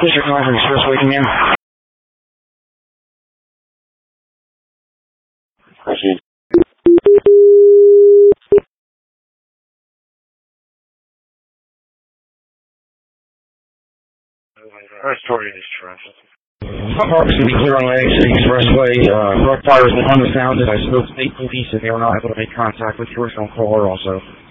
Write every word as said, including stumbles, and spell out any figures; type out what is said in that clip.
District nine from Expressway Command. Proceed. Story is traffic. Park's going to be clear on the exit Expressway. Uh, rock fire has been unfounded. I spoke to state police and they were not able to make contact with you. We're going to call her also.